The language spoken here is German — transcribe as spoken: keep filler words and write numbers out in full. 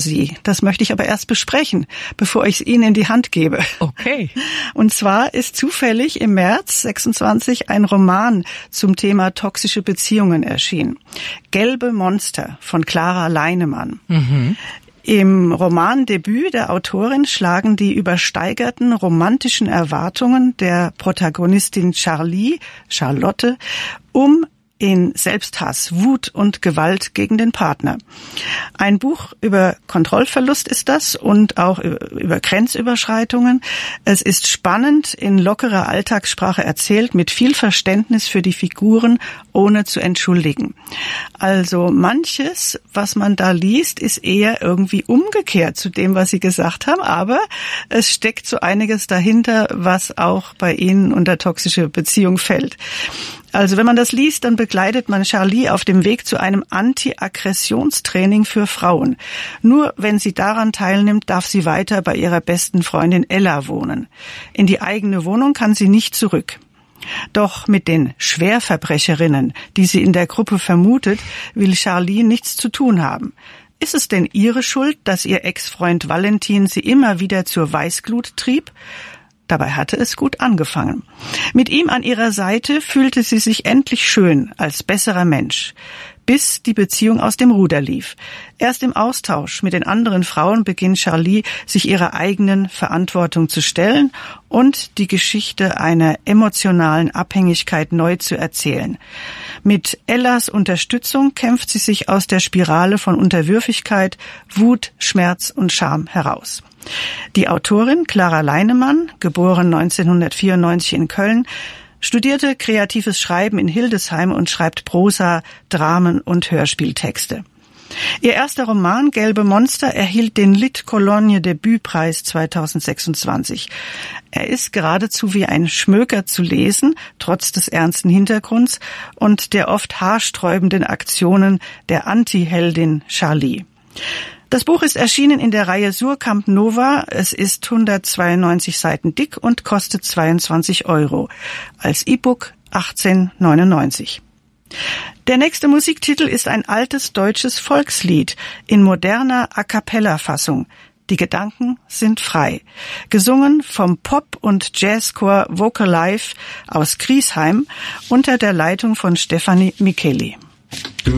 Sie. Das möchte ich aber erst besprechen, bevor ich es Ihnen in die Hand gebe. Okay. Und zwar ist zufällig im März sechsundzwanzig ein Roman zum Thema toxische Beziehungen erschienen. Gelbe Monster von Clara Leinemann. Mhm. Im Romandebüt der Autorin schlagen die übersteigerten romantischen Erwartungen der Protagonistin Charlie, Charlotte, um in Selbsthass, Wut und Gewalt gegen den Partner. Ein Buch über Kontrollverlust ist das und auch über Grenzüberschreitungen. Es ist spannend in lockerer Alltagssprache erzählt, mit viel Verständnis für die Figuren, ohne zu entschuldigen. Also manches, was man da liest, ist eher irgendwie umgekehrt zu dem, was Sie gesagt haben, aber es steckt so einiges dahinter, was auch bei Ihnen unter toxische Beziehung fällt. Also wenn man das liest, dann begleitet man Charlie auf dem Weg zu einem Anti-Aggressionstraining für Frauen. Nur wenn sie daran teilnimmt, darf sie weiter bei ihrer besten Freundin Ella wohnen. In die eigene Wohnung kann sie nicht zurück. Doch mit den Schwerverbrecherinnen, die sie in der Gruppe vermutet, will Charlie nichts zu tun haben. Ist es denn ihre Schuld, dass ihr Ex-Freund Valentin sie immer wieder zur Weißglut trieb? Dabei hatte es gut angefangen. Mit ihm an ihrer Seite fühlte sie sich endlich schön, als besserer Mensch, bis die Beziehung aus dem Ruder lief. Erst im Austausch mit den anderen Frauen beginnt Charlie, sich ihrer eigenen Verantwortung zu stellen und die Geschichte einer emotionalen Abhängigkeit neu zu erzählen. Mit Ellas Unterstützung kämpft sie sich aus der Spirale von Unterwürfigkeit, Wut, Schmerz und Scham heraus. Die Autorin Clara Leinemann, geboren neunzehnhundertvierundneunzig in Köln, studierte kreatives Schreiben in Hildesheim und schreibt Prosa, Dramen und Hörspieltexte. Ihr erster Roman Gelbe Monster erhielt den Lit Cologne Debütpreis zweitausendsechsundzwanzig. Er ist geradezu wie ein Schmöker zu lesen, trotz des ernsten Hintergrunds und der oft haarsträubenden Aktionen der Anti-Heldin Charlie. Das Buch ist erschienen in der Reihe Suhrkamp Nova. Es ist hundertzweiundneunzig Seiten dick und kostet zweiundzwanzig Euro. Als E-Book achtzehn neunundneunzig. Der nächste Musiktitel ist ein altes deutsches Volkslied in moderner A-Cappella-Fassung. Die Gedanken sind frei. Gesungen vom Pop- und Jazzchor Vocal Life aus Griesheim unter der Leitung von Stefanie Micheli.